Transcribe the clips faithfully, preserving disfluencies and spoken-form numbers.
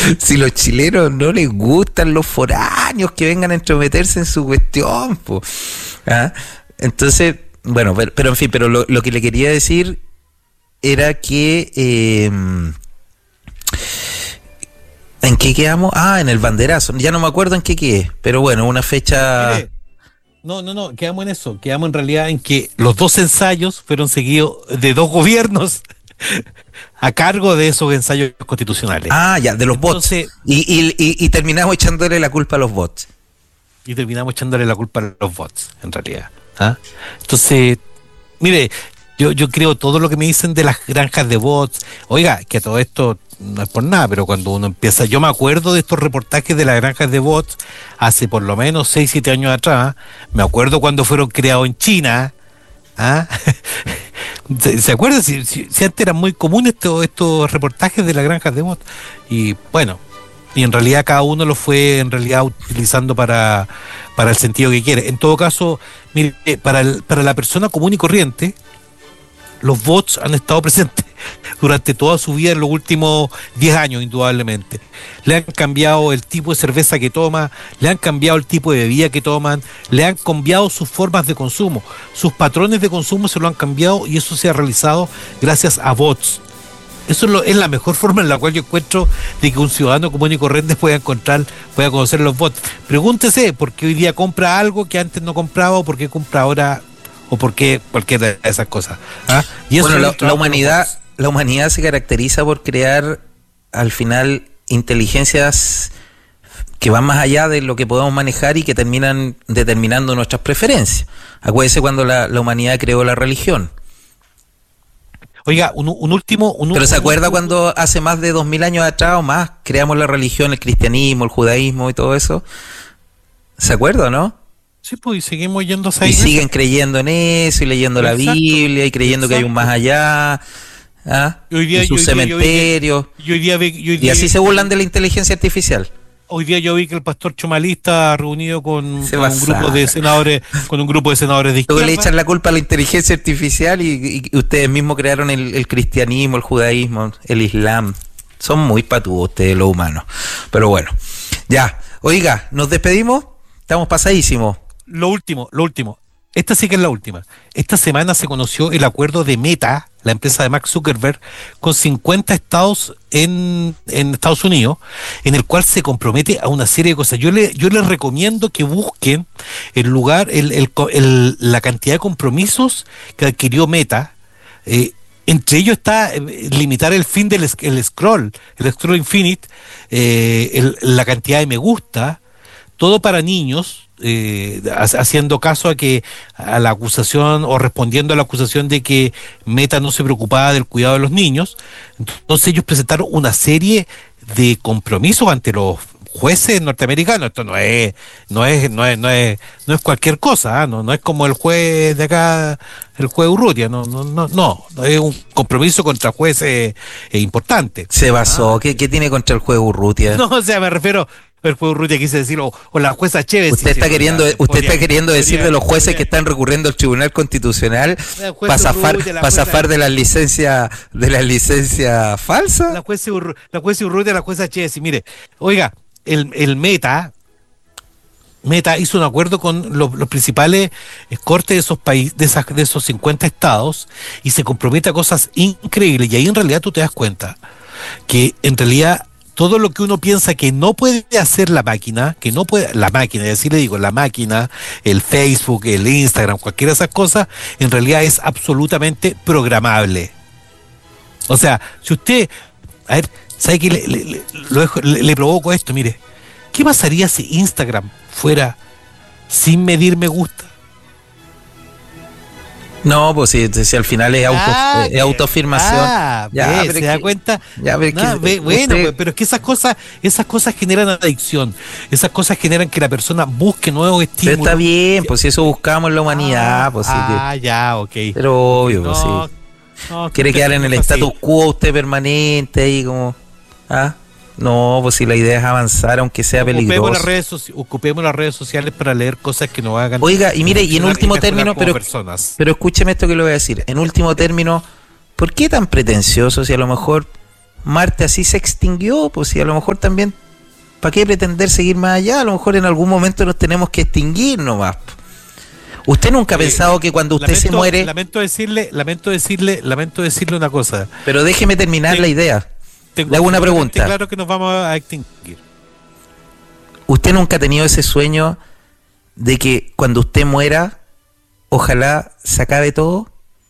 Si los chilenos no les gustan los foráneos que vengan a entrometerse en su cuestión, po. ¿Ah? Entonces, bueno, pero, pero en fin, pero lo, lo que le quería decir era que eh, ¿en qué quedamos? Ah, en el banderazo. Ya no me acuerdo en qué quedé, pero bueno, una fecha. Mire, no, no, no, quedamos en eso. Quedamos en realidad en que los dos ensayos fueron seguidos de dos gobiernos a cargo de esos ensayos constitucionales. Ah, ya, de los Entonces, bots. Y, y, y, y terminamos echándole la culpa a los bots. Y terminamos echándole la culpa a los bots, en realidad. ¿Ah? Entonces, mire, yo, yo creo todo lo que me dicen de las granjas de bots. Oiga, que todo esto no es por nada, pero cuando uno empieza, yo me acuerdo de estos reportajes de las granjas de bots hace por lo menos seis, siete años atrás. Me acuerdo cuando fueron creados en China. ¿Ah? ¿Se, ¿Se acuerdan? Si, si, si antes eran muy comunes estos, estos reportajes de las granjas de bots. Y bueno, y en realidad cada uno lo fue en realidad utilizando para, para el sentido que quiere. En todo caso, mire, para, el, para la persona común y corriente, los bots han estado presentes durante toda su vida en los últimos diez años, indudablemente. Le han cambiado el tipo de cerveza que toma, le han cambiado el tipo de bebida que toman, le han cambiado sus formas de consumo, sus patrones de consumo se lo han cambiado y eso se ha realizado gracias a bots. Eso es, lo, es la mejor forma en la cual yo encuentro de que un ciudadano común y corriente pueda encontrar, pueda conocer los bots. Pregúntese por qué hoy día compra algo que antes no compraba o por qué compra ahora o por qué cualquiera de esas cosas. ¿Ah? Y eso bueno, es la, la humanidad, la humanidad se caracteriza por crear al final inteligencias que van más allá de lo que podemos manejar y que terminan determinando nuestras preferencias. Acuérdese cuando la, la humanidad creó la religión. Oiga, un, un último... Un, ¿Pero se un, acuerda un, cuando hace más de dos mil años atrás o más creamos la religión, el cristianismo, el judaísmo y todo eso? ¿Se acuerda, no? Sí, pues y seguimos yendo a Y siguen creyendo en eso y leyendo exacto, la Biblia y creyendo exacto, que hay un más allá, ¿ah? Y hoy día, en sus cementerios. Y, hoy día, y, hoy día, y así se burlan de la inteligencia artificial. Hoy día yo vi que el pastor Chomalista reunido con, con un grupo de senadores, con un grupo de senadores de izquierda. Luego le echan la culpa a la inteligencia artificial y, y ustedes mismos crearon el, el cristianismo, el judaísmo, el islam. Son muy patudos ustedes los humanos. Pero bueno, ya. Oiga, ¿nos despedimos? Estamos pasadísimos. Lo último, lo último. Esta sí que es la última. Esta semana se conoció el acuerdo de Meta, la empresa de Mark Zuckerberg, con cincuenta estados en, en Estados Unidos, en el cual se compromete a una serie de cosas. Yo le, yo les recomiendo que busquen el lugar, el, el, el, la cantidad de compromisos que adquirió Meta. Eh, entre ellos está eh, limitar el fin del el scroll, el scroll infinite, eh, el, la cantidad de me gusta, todo para niños. Eh, haciendo caso a que a la acusación o respondiendo a la acusación de que Meta no se preocupaba del cuidado de los niños. Entonces ellos presentaron una serie de compromisos ante los jueces norteamericanos. Esto no es no es no es no es no es cualquier cosa, ¿eh? no no es como el juez de acá, el juez Urrutia, no no no no, no es un compromiso contra jueces eh, importante. Se basó, ah. ¿qué, ¿qué tiene contra el juez Urrutia? No, o sea, me refiero el juez Urrutia quise decir, o, o la jueza Chévez. Usted está queriendo, usted podría, está queriendo podría, decir podría, de los jueces podría, que están recurriendo al Tribunal Constitucional para zafar, para zafar de las licencias, de las licencias falsas. La jueza Urrutia, la jueza Urrutia, la jueza Chévez, y mire, oiga, el, el Meta, Meta hizo un acuerdo con los, los principales cortes de esos países, de esas, de esos cincuenta estados, y se compromete a cosas increíbles, y ahí en realidad tú te das cuenta que en realidad todo lo que uno piensa que no puede hacer la máquina, que no puede, la máquina, y así le digo, la máquina, el Facebook, el Instagram, cualquiera de esas cosas, en realidad es absolutamente programable. O sea, si usted, a ver, ¿sabe qué le, le, le, lo dejo, le, le provoco esto? Mire, ¿qué pasaría si Instagram fuera sin medir me gusta? No, pues si, si al final es, auto, ah, es autoafirmación. Ah, ya, ve, pero ¿se da que, cuenta? Ya, pero no, ve, bueno, usted... pero es que esas cosas, esas cosas generan adicción. Esas cosas generan que la persona busque nuevos estímulos. Pero está bien, pues si eso buscamos en la humanidad, ah, pues sí. Que... Ah, ya, ok. Pero obvio, no, pues sí. No, Quiere quedar en el status quo usted permanente ahí como... ¿Ah? No, pues si la idea es avanzar, aunque sea ocupemos peligroso. Las redes so- ocupemos las redes sociales para leer cosas que nos hagan. Oiga, y mire, y en último término, pero, pero escúcheme esto que le voy a decir. En último término, ¿por qué tan pretencioso si a lo mejor Marte así se extinguió, pues si a lo mejor también, ¿para qué pretender seguir más allá? A lo mejor en algún momento nos tenemos que extinguir nomás. ¿Usted nunca ha eh, pensado que cuando usted lamento, se muere... Lamento decirle, lamento decirle, lamento decirle una cosa. Pero déjeme terminar Ten, la idea. Tengo, Le hago una pregunta. Claro que nos vamos a extinguir. ¿Usted nunca ha tenido ese sueño de que cuando usted muera, ojalá se acabe todo?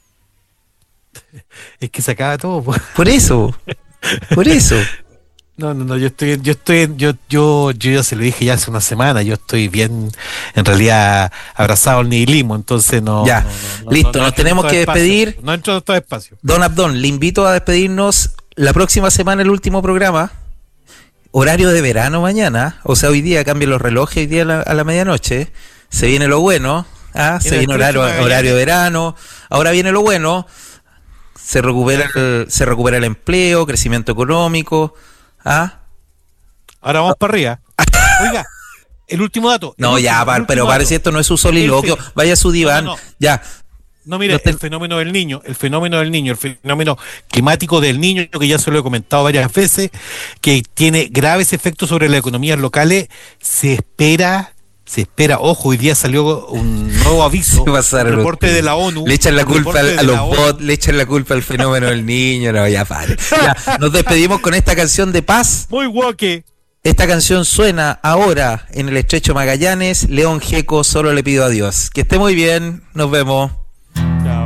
Es que se acaba todo. Pues. Por eso, por eso. No, no, no, yo estoy, yo estoy, yo, yo, yo ya se lo dije ya hace una semana, yo estoy bien, en realidad, abrazado al nihilismo, entonces no. Ya, no, no, no, listo, no, no nos tenemos que espacio, despedir. No entro en todo espacio. Don Abdón, le invito a despedirnos la próxima semana, el último programa, horario de verano mañana, o sea, hoy día cambian los relojes, hoy día a la, a la medianoche, se viene lo bueno, ¿ah? Se viene horario, horario de verano, ahora viene lo bueno, se recupera el, se recupera el empleo, crecimiento económico. ¿Ah? Ahora vamos para arriba. Oiga, el último dato. No, último, ya, par, pero parece esto no es su soliloquio. Fe... Vaya a su diván. No, no, no. Ya. No, mire, te... el fenómeno del niño, el fenómeno del niño, el fenómeno climático del niño, que ya se lo he comentado varias veces, que tiene graves efectos sobre las economías locales, se espera. Se espera, ojo, hoy día salió un nuevo aviso, un reporte de la ONU. Le echan la culpa al, a los bots, le echan la culpa al fenómeno del niño. No, ya pare. Ya, nos despedimos con esta canción de paz. Muy guaque. Esta canción suena ahora en el Estrecho Magallanes. León Gieco, solo le pido a Dios. Que esté muy bien, nos vemos.